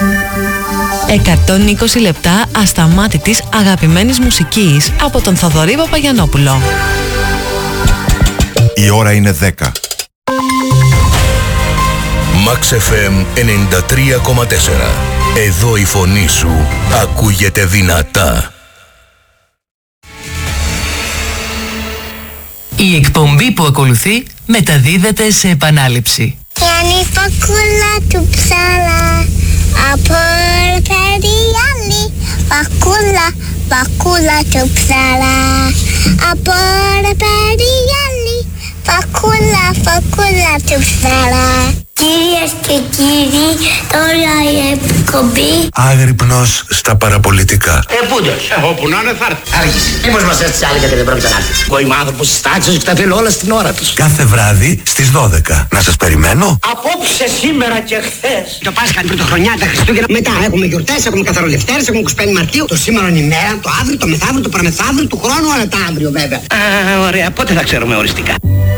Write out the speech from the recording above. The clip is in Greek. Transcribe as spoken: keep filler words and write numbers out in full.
εκατόν είκοσι λεπτά ασταμάτητης αγαπημένης μουσικής από τον Θοδωρή Παπαγιαννόπουλο. Η ώρα είναι δέκα. Max εφ εμ ενενήντα τρία κόμμα τέσσερα. Εδώ η φωνή σου ακούγεται δυνατά. Η εκπομπή που ακολουθεί μεταδίδεται σε επανάληψη. Γιάννη φακούλα του ψάλα από περιάλη. Φακούλα, φακούλα του ψάλα από περιάλη. Φακούλα, φακούλα του ψάλα. Κυρίες και κύριοι, τώρα η εκπομπή Άγρυπνος στα παραπολιτικά. Ε, πούντος, όπου να είναι θα έρθει. Άργησε. Μήπως μας έρθει άλλη και δεν πρόκειται να έρθει. Εγώ είμαι άνθρωπος της τάξης και τα θέλω όλα στην ώρα τους. Κάθε βράδυ στις δώδεκα. Να σας περιμένω. Απόψε, σήμερα και χθες. Το Πάσχα, την Πρωτοχρονιά, τα Χριστούγεννα. Μετά έχουμε γιορτές, έχουμε καθαρολευτέρες, έχουμε είκοσι πέντε Μαρτίου. Το σήμερα είναι η μέρα, το αύριο, το μεθαύριο, το παραμεθαύριο, του χρόνου, αλλά τα αύριο βέβαια. Α, ωραία, πότε θα ξέρουμε οριστικά.